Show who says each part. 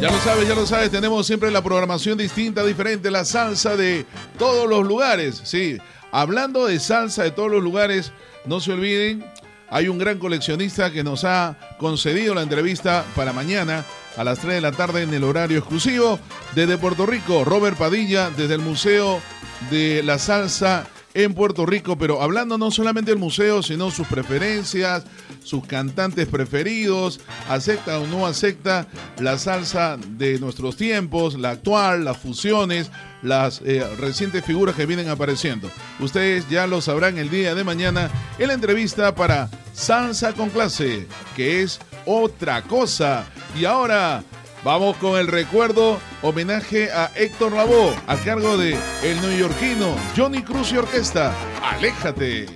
Speaker 1: Ya lo sabes, tenemos siempre la programación distinta, diferente, la salsa de todos los lugares. Sí, hablando de salsa de todos los lugares, no se olviden, hay un gran coleccionista que nos ha concedido la entrevista para mañana a las 3 de la tarde en el horario exclusivo desde Puerto Rico, Robert Padilla, desde el Museo de la Salsa en Puerto Rico, pero hablando no solamente del museo, sino sus preferencias, sus cantantes preferidos, acepta o no acepta la salsa de nuestros tiempos, la actual, las fusiones, las recientes figuras que vienen apareciendo. Ustedes ya lo sabrán el día de mañana en la entrevista para Salsa con Clase, que es otra cosa. Y ahora vamos con el recuerdo, homenaje a Héctor Lavoe, a cargo de el neoyorquino Johnny Cruz y Orquesta. ¡Aléjate!